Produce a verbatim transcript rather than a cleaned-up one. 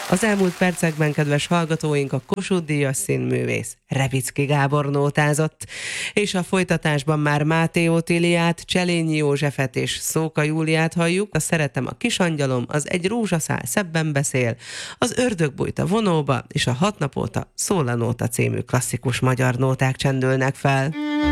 Az elmúlt percekben, kedves hallgatóink, a Kossuth-díjas színművész Revicki Gábor nótázott, és a folytatásban már Máté Otíliát, Cselényi Józsefet és Szóka Júliát halljuk. A Szeretem a kisangyalom, az Egy rózsaszál szebben beszél, az Ördög bújt a vonóba, és a Hat nap óta Szól a nóta című klasszikus magyar nóták csendülnek fel.